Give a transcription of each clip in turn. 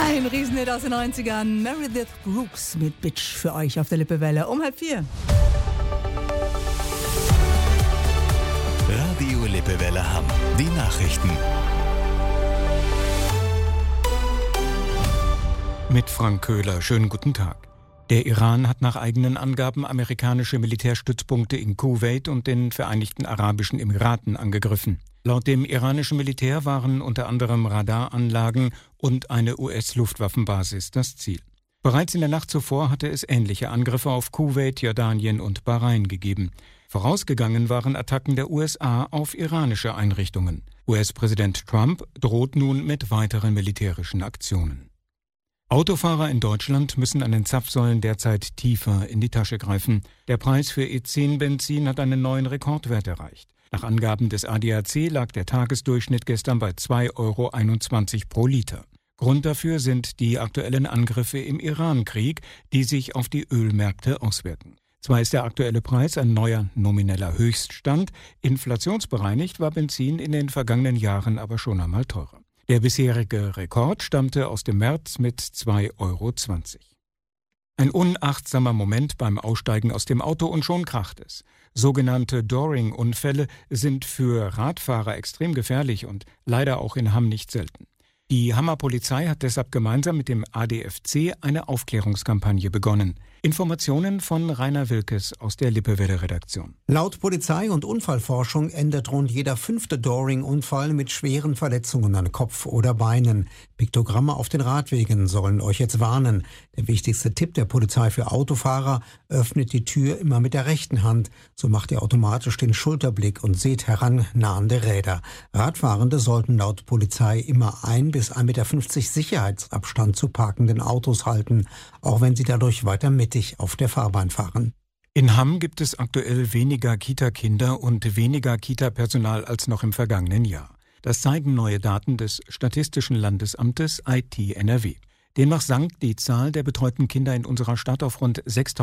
Ein Riesenhit aus den 90ern. Meredith Brooks mit Bitch für euch auf der Lippewelle um 3:30. Radio Lippewelle Hamm. Die Nachrichten. Mit Frank Köhler. Schönen guten Tag. Der Iran hat nach eigenen Angaben amerikanische Militärstützpunkte in Kuwait und den Vereinigten Arabischen Emiraten angegriffen. Laut dem iranischen Militär waren unter anderem Radaranlagen und eine US-Luftwaffenbasis das Ziel. Bereits in der Nacht zuvor hatte es ähnliche Angriffe auf Kuwait, Jordanien und Bahrain gegeben. Vorausgegangen waren Attacken der USA auf iranische Einrichtungen. US-Präsident Trump droht nun mit weiteren militärischen Aktionen. Autofahrer in Deutschland müssen an den Zapfsäulen derzeit tiefer in die Tasche greifen. Der Preis für E10-Benzin hat einen neuen Rekordwert erreicht. Nach Angaben des ADAC lag der Tagesdurchschnitt gestern bei 2,21 € pro Liter. Grund dafür sind die aktuellen Angriffe im Iran-Krieg, die sich auf die Ölmärkte auswirken. Zwar ist der aktuelle Preis ein neuer nomineller Höchststand, inflationsbereinigt war Benzin in den vergangenen Jahren aber schon einmal teurer. Der bisherige Rekord stammte aus dem März mit 2,20 €. Ein unachtsamer Moment beim Aussteigen aus dem Auto und schon kracht es. Sogenannte Dooring-Unfälle sind für Radfahrer extrem gefährlich und leider auch in Hamm nicht selten. Die Hammer Polizei hat deshalb gemeinsam mit dem ADFC eine Aufklärungskampagne begonnen. Informationen von Rainer Wilkes aus der Lippewelle-Redaktion. Laut Polizei und Unfallforschung endet rund jeder 5. Dooring-Unfall mit schweren Verletzungen an Kopf oder Beinen. Piktogramme auf den Radwegen sollen euch jetzt warnen. Der wichtigste Tipp der Polizei für Autofahrer: öffnet die Tür immer mit der rechten Hand. So macht ihr automatisch den Schulterblick und seht herannahende Räder. Radfahrende sollten laut Polizei immer 1 bis 1,50 Meter Sicherheitsabstand zu parkenden Autos halten, auch wenn sie dadurch weiter mittig auf der Fahrbahn fahren. In Hamm gibt es aktuell weniger Kita-Kinder und weniger Kita-Personal als noch im vergangenen Jahr. Das zeigen neue Daten des Statistischen Landesamtes IT-NRW. Demnach sank die Zahl der betreuten Kinder in unserer Stadt auf rund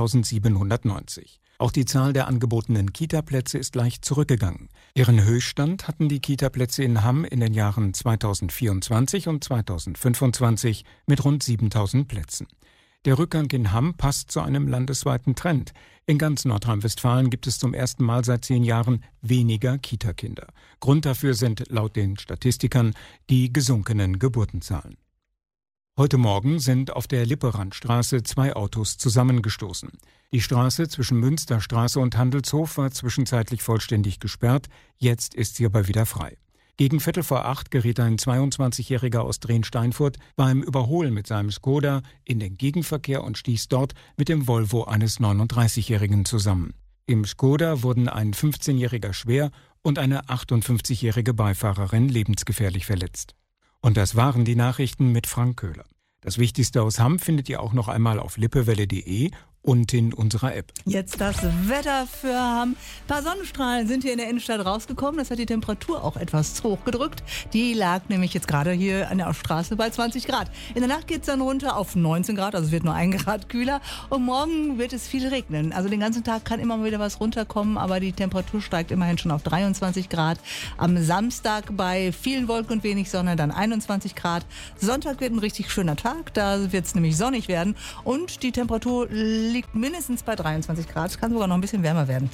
6.790. Auch die Zahl der angebotenen Kita-Plätze ist leicht zurückgegangen. Ihren Höchststand hatten die Kita-Plätze in Hamm in den Jahren 2024 und 2025 mit rund 7.000 Plätzen. Der Rückgang in Hamm passt zu einem landesweiten Trend. In ganz Nordrhein-Westfalen gibt es zum ersten Mal seit 10 Jahren weniger Kita-Kinder. Grund dafür sind laut den Statistikern die gesunkenen Geburtenzahlen. Heute Morgen sind auf der Lipperandstraße 2 Autos zusammengestoßen. Die Straße zwischen Münsterstraße und Handelshof war zwischenzeitlich vollständig gesperrt, jetzt ist sie aber wieder frei. Gegen 7:45 geriet ein 22-Jähriger aus Drehn-Steinfurt beim Überholen mit seinem Skoda in den Gegenverkehr und stieß dort mit dem Volvo eines 39-Jährigen zusammen. Im Skoda wurden ein 15-Jähriger schwer und eine 58-jährige Beifahrerin lebensgefährlich verletzt. Und das waren die Nachrichten mit Frank Köhler. Das Wichtigste aus Hamm findet ihr auch noch einmal auf lippewelle.de und in unserer App. Jetzt das Wetter für Hamm. Ein paar Sonnenstrahlen sind hier in der Innenstadt rausgekommen. Das hat die Temperatur auch etwas hochgedrückt. Die lag nämlich jetzt gerade hier an der Straße bei 20 Grad. In der Nacht geht es dann runter auf 19 Grad, also es wird nur 1 Grad kühler. Und morgen wird es viel regnen. Also den ganzen Tag kann immer mal wieder was runterkommen, aber die Temperatur steigt immerhin schon auf 23 Grad. Am Samstag bei vielen Wolken und wenig Sonne dann 21 Grad. Sonntag wird ein richtig schöner Tag, da wird es nämlich sonnig werden. Und die Temperatur liegt mindestens bei 23 Grad. Es kann sogar noch ein bisschen wärmer werden.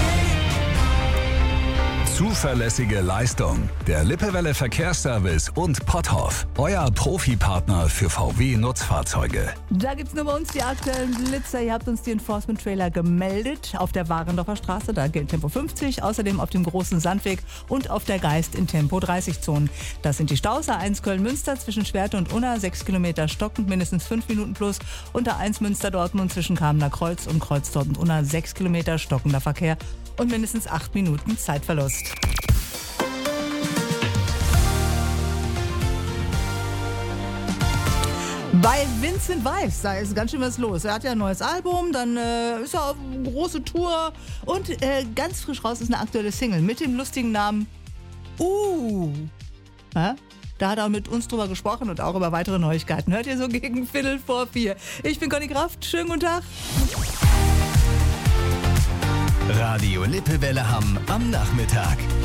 Zuverlässige Leistung. Der Lippewelle Verkehrsservice und Potthoff. Euer Profipartner für VW-Nutzfahrzeuge. Da gibt es nur bei uns die aktuellen Blitzer. Ihr habt uns die Enforcement-Trailer gemeldet. Auf der Warendorfer Straße, da gilt Tempo 50. Außerdem auf dem großen Sandweg und auf der Geist in Tempo 30-Zonen. Das sind die Staus A1 Köln-Münster zwischen Schwerte und Unna. 6 Kilometer stockend, mindestens 5 Minuten plus. Und A1 Münster-Dortmund zwischen Kamener Kreuz und Kreuzdorf und Unna. 6 Kilometer stockender Verkehr und mindestens 8 Minuten Zeitverlust. Bei Vincent Weiss, da ist ganz schön was los. Er hat ja ein neues Album, dann ist er auf eine große Tour und ganz frisch raus ist eine aktuelle Single mit dem lustigen Namen Ja? Da hat er mit uns drüber gesprochen und auch über weitere Neuigkeiten. Hört ihr so gegen 3:45. Ich bin Conny Kraft, schönen guten Tag. Radio Lippewelle Hamm am Nachmittag.